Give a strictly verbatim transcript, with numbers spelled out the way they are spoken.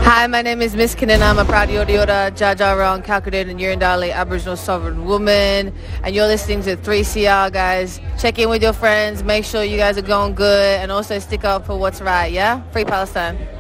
Hi, my name is Miss Kinnan. I'm a proud Yoda Yoda, Jaja Round, Calculated and Yurindali Aboriginal Sovereign Woman. And you're listening to three C R, guys. Check in with your friends. Make sure you guys are going good. And also stick up for what's right, yeah? Free Palestine.